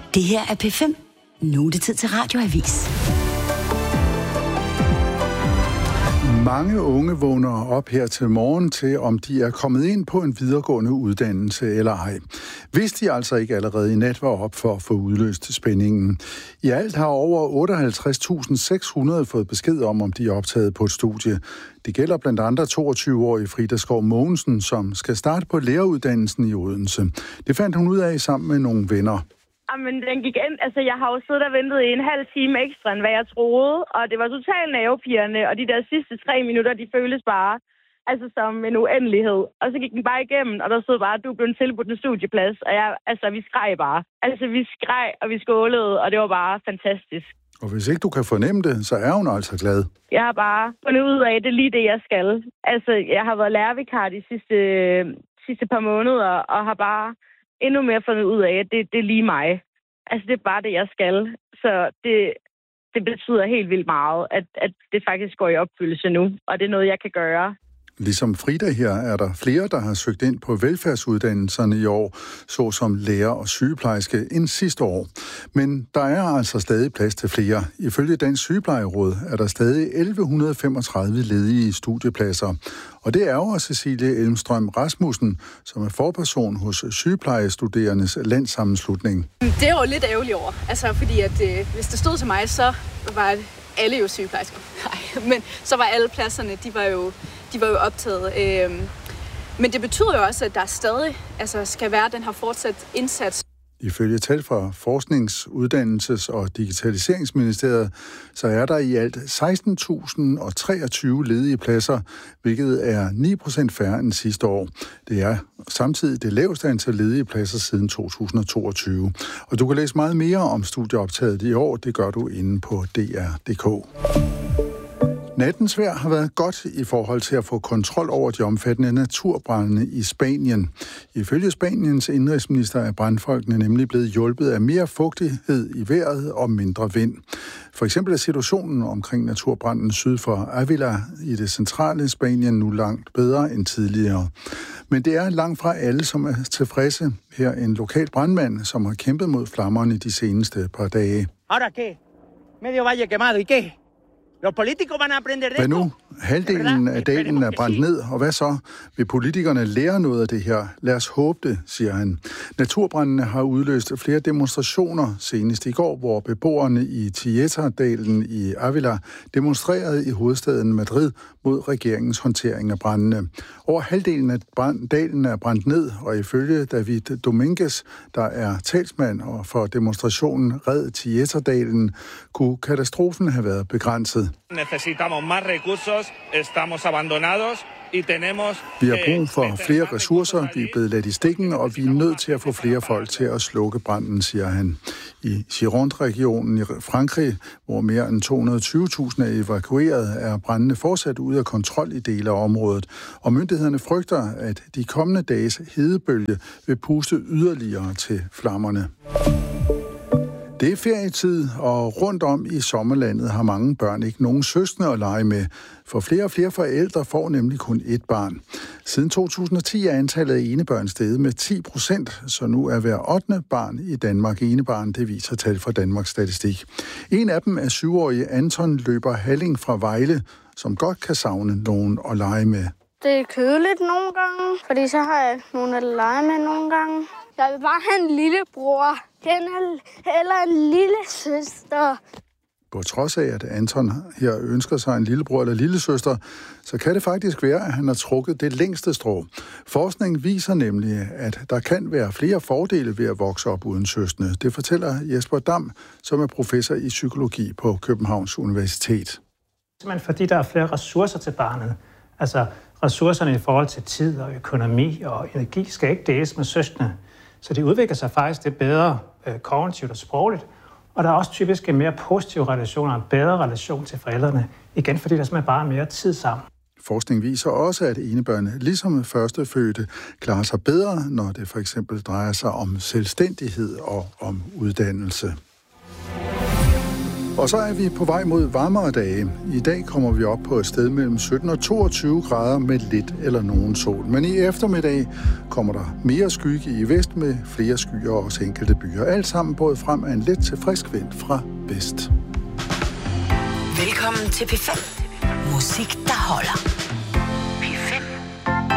Det her er P5. Nu er det tid til radioavis. Mange unge vågner op her til morgen til, om de er kommet ind på en videregående uddannelse eller ej. Hvis de altså ikke allerede i nat var op for at få udløst spændingen. I alt har over 58.600 fået besked om de er optaget på et studie. Det gælder blandt andre 22-årige Frida Skov Mogensen, som skal starte på læreruddannelsen i Odense. Det fandt hun ud af sammen med nogle venner. Men den gik ind. Altså, jeg har jo siddet og ventet i en halv time ekstra, end hvad jeg troede. Og det var totalt nervepirrende. Og de der sidste 3 minutter, de føles bare som en uendelighed. Og så gik den bare igennem, og der stod bare, du blev tilbudt en studieplads. Og vi skreg bare. Vi skreg, og vi skålede, og det var bare fantastisk. Og hvis ikke du kan fornemme det, så er hun altså glad. Jeg har bare fundet ud af, at det er lige det, jeg skal. Jeg har været lærervikar de sidste par måneder, og har bare endnu mere fundet ud af, at det er lige mig. Det er bare det, jeg skal. Så det betyder helt vildt meget, at det faktisk går i opfyldelse nu. Og det er noget, jeg kan gøre. Ligesom Frida her er der flere, der har søgt ind på velfærdsuddannelserne i år, såsom lærer og sygeplejerske end sidste år. Men der er altså stadig plads til flere. Ifølge Dansk Sygeplejeråd er der stadig 1135 ledige studiepladser. Og det er jo Cecilie Elmstrøm Rasmussen, som er forperson hos Sygeplejestuderendes Landssammenslutning. Det er jo lidt ærgerligt over, fordi at hvis det stod til mig, så var alle jo sygeplejersker. Nej, men så var alle pladserne, de var jo optaget. Men det betyder jo også, at der stadig skal være den her fortsat indsats. Ifølge tal fra Forsknings-, Uddannelses- og Digitaliseringsministeriet, så er der i alt 16.023 ledige pladser, hvilket er 9% færre end sidste år. Det er samtidig det laveste antal ledige pladser siden 2022. Og du kan læse meget mere om studieoptaget i år, det gør du inde på dr.dk. Nattens vejr har været godt i forhold til at få kontrol over de omfattende naturbrande i Spanien. Ifølge Spaniens indrigsminister er brandfolkene nemlig blevet hjulpet af mere fugtighed i vejret og mindre vind. For eksempel er situationen omkring naturbranden syd for Ávila i det centrale Spanien nu langt bedre end tidligere. Men det er langt fra alle, som er tilfredse. Her en lokal brandmand, som har kæmpet mod flammerne de seneste par dage. Ahora qué? Medio valle quemado, ¿y qué? Hvad nu? Halvdelen af dalen er brændt ned, og hvad så? Vil politikerne lære noget af det her? Lad os håbe det, siger han. Naturbrændene har udløst flere demonstrationer, senest i går, hvor beboerne i Tieta-dalen i Ávila demonstrerede i hovedstaden Madrid mod regeringens håndtering af brændene. Over halvdelen af dalen er brændt ned, og ifølge David Dominguez, der er talsmand for demonstrationen Red Tieta-dalen, kunne katastrofen have været begrænset. Necesitamos más recursos, estamos abandonados y tenemos. Vi har brug for flere ressourcer, vi er blevet ladt i stikken, og vi er nødt til at få flere folk til at slukke branden, siger han. I Gironde-regionen i Frankrig, hvor mere end 220.000 er evakueret, er brændene fortsat ude af kontrol i dele af området, og myndighederne frygter, at de kommende dages hedebølge vil puste yderligere til flammerne. Det er ferietid, og rundt om i sommerlandet har mange børn ikke nogen søskende at lege med. For flere og flere forældre får nemlig kun ét barn. Siden 2010 er antallet af enebørn steget med 10%, så nu er hver 8. barn i Danmark enebarn, det viser tal fra Danmarks Statistik. En af dem er 7-årige Anton Løber Halling fra Vejle, som godt kan savne nogen at lege med. Det er kedeligt nogle gange, fordi så har jeg nogen at lege med nogle gange. Jeg vil bare have en lillebror eller en lille søster. På trods af, at Anton her ønsker sig en lillebror eller lillesøster, så kan det faktisk være, at han har trukket det længste strå. Forskning viser nemlig, at der kan være flere fordele ved at vokse op uden søskende. Det fortæller Jesper Dam, som er professor i psykologi på Københavns Universitet. Men fordi der er flere ressourcer til barnet, ressourcerne i forhold til tid og økonomi og energi skal ikke deles med søskende. Så det udvikler sig faktisk det bedre kognitivt og sprogligt. Og der er også typisk en mere positiv relation og en bedre relation til forældrene. Igen fordi der simpelthen bare er mere tid sammen. Forskning viser også, at enebørn, ligesom førstefødte, klarer sig bedre, når det for eksempel drejer sig om selvstændighed og om uddannelse. Og så er vi på vej mod varmere dage. I dag kommer vi op på et sted mellem 17 og 22 grader med lidt eller nogen sol. Men i eftermiddag kommer der mere skygge i vest med flere skyer og også enkelte byer. Alt sammen båret frem af en let til frisk vind fra vest. Velkommen til P5. Musik, der holder.